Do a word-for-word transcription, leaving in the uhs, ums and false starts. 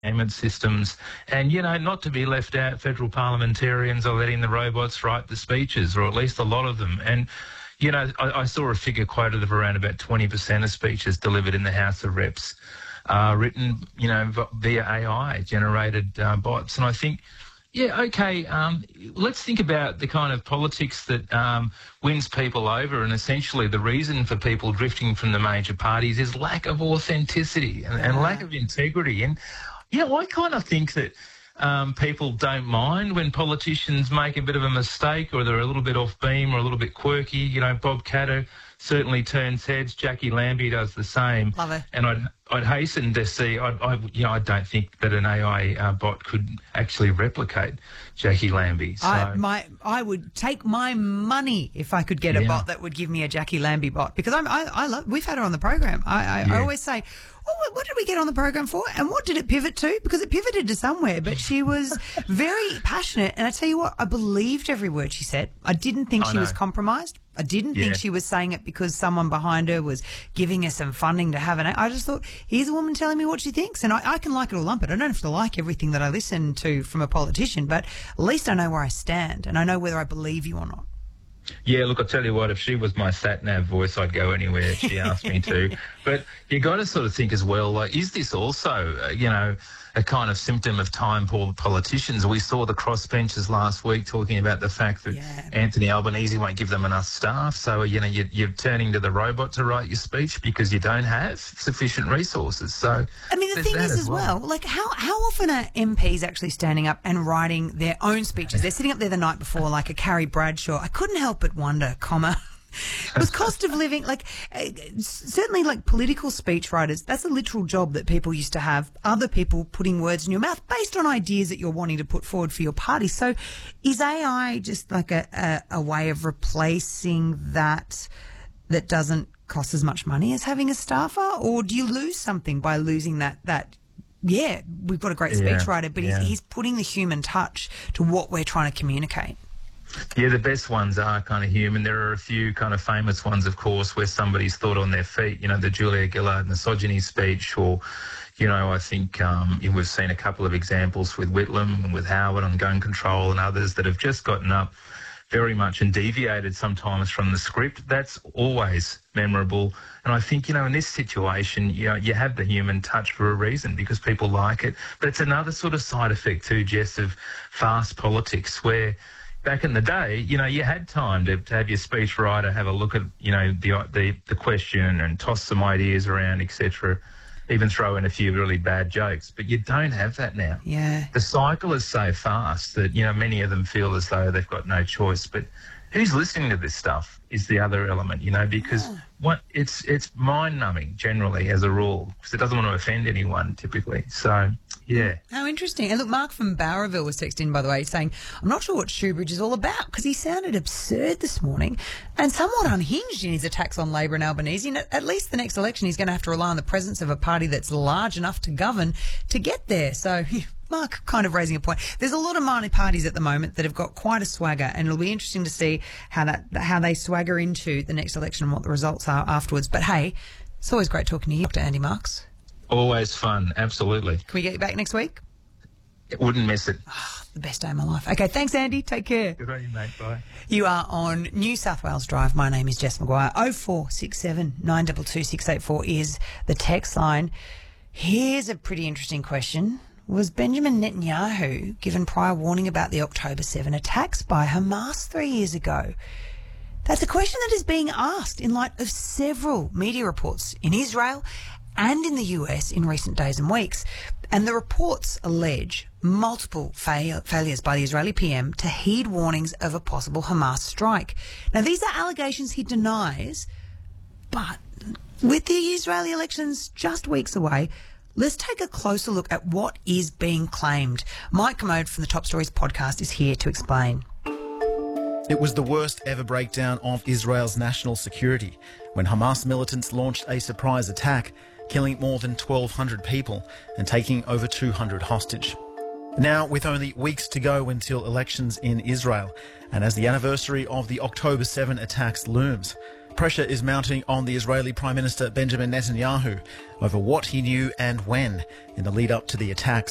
payment systems, and, you know, not to be left out, federal parliamentarians are letting the robots write the speeches, or at least a lot of them. And, you know, I, I saw a figure quoted of around about twenty percent of speeches delivered in the House of Reps are written, you know, via A I-generated uh, bots. And I think, yeah, okay, um, let's think about the kind of politics that um, wins people over, and essentially the reason for people drifting from the major parties is lack of authenticity and, and lack of integrity. And, you know, I kind of think that um, people don't mind when politicians make a bit of a mistake, or they're a little bit off beam or a little bit quirky. You know, Bob Catter certainly turns heads. Jackie Lambie does the same. Love it. And I'd I'd hasten to see. I, I you know I don't think that an A I uh, bot could actually replicate Jackie Lambie. So. I my I would take my money if I could get a Yeah. bot that would give me a Jackie Lambie bot, because I'm I, I love. We've had her on the program. I I, Yeah. I always say, oh, what, what did we get on the program for, and what did it pivot to? Because it pivoted to somewhere, but she was very passionate, and I tell you what, I believed every word she said. I didn't think I she was know. compromised. I didn't Yeah. think she was saying it because someone behind her was giving her some funding to have an. I just thought, here's a woman telling me what she thinks, and I, I can like it or lump it. I don't have to like everything that I listen to from a politician, but at least I know where I stand, and I know whether I believe you or not. Yeah, look, I'll tell you what, if she was my sat-nav voice, I'd go anywhere if she asked me to. But you got to sort of think as well, like, is this also, uh, you know, a kind of symptom of time for politicians? We saw the crossbenchers last week talking about the fact that Yeah. Anthony Albanese won't give them enough staff. So, you know, you, you're turning to the robot to write your speech because you don't have sufficient resources. So, I mean, the there's thing that is as well, like how, how often are M Ps actually standing up and writing their own speeches? They're sitting up there the night before, like a Carrie Bradshaw. I couldn't help but wonder, comma, with cost of living, like uh, certainly like political speechwriters, that's a literal job that people used to have, other people putting words in your mouth based on ideas that you're wanting to put forward for your party. So is A I just like a, a, a way of replacing that that doesn't cost as much money as having a staffer, or do you lose something by losing that that yeah, we've got a great Yeah, speechwriter, but yeah. he's, he's putting the human touch to what we're trying to communicate. Yeah, the best ones are kind of human. There are a few kind of famous ones, of course, where somebody's thought on their feet. You know, the Julia Gillard misogyny speech, or, you know, I think um, we've seen a couple of examples with Whitlam and with Howard on gun control and others that have just gotten up very much and deviated sometimes from the script. That's always memorable. And I think, you know, in this situation, you know, you have the human touch for a reason, because people like it. But it's another sort of side effect too, Jess, of fast politics, where back in the day, you know, you had time to, to have your speechwriter have a look at, you know, the the, the question and toss some ideas around, et cetera, even throw in a few really bad jokes. But you don't have that now. Yeah. The cycle is so fast that, you know, many of them feel as though they've got no choice. But who's listening to this stuff is the other element, you know, because Yeah. what it's it's mind-numbing generally as a rule, because it doesn't want to offend anyone typically. So, yeah. How interesting. And look, Mark from Bowerville was texted in, by the way, saying, I'm not sure what Shoebridge is all about, because he sounded absurd this morning and somewhat unhinged in his attacks on Labor and Albanese. And at least the next election, he's going to have to rely on the presence of a party that's large enough to govern to get there. So, Mark kind of raising a point. There's a lot of minor parties at the moment that have got quite a swagger, and it'll be interesting to see how that how they swagger into the next election and what the results are afterwards. But hey, it's always great talking to you, Doctor Andy Marks. Always fun, absolutely. Can we get you back next week? Wouldn't miss it. The best day of my life. Okay, thanks, Andy. Take care. Good on you, mate. Bye. You are on New South Wales Drive. My name is Jess McGuire. oh four six seven, nine two two, six eight four is the text line. Here's a pretty interesting question. Was Benjamin Netanyahu given prior warning about the October seventh attacks by Hamas three years ago? That's a question that is being asked in light of several media reports in Israel and in the U S in recent days and weeks. And the reports allege multiple fail- failures by the Israeli P M to heed warnings of a possible Hamas strike. Now, these are allegations he denies, but with the Israeli elections just weeks away, let's take a closer look at what is being claimed. Mike Commode from the Top Stories podcast is here to explain. It was the worst ever breakdown of Israel's national security when Hamas militants launched a surprise attack, killing more than twelve hundred people and taking over two hundred hostage. Now, with only weeks to go until elections in Israel, and as the anniversary of the October seventh attacks looms, pressure is mounting on the Israeli Prime Minister Benjamin Netanyahu over what he knew and when in the lead up to the attacks.